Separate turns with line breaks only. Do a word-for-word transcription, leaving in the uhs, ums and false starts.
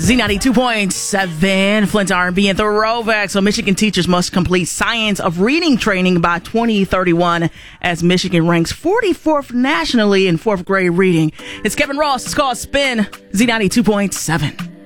Z ninety-two point seven, Flint R and B and Throwback. So Michigan teachers must complete science of reading training by twenty thirty-one as Michigan ranks forty-fourth nationally in fourth grade reading. It's Kevin Ross. It's called Spin, Z ninety-two point seven.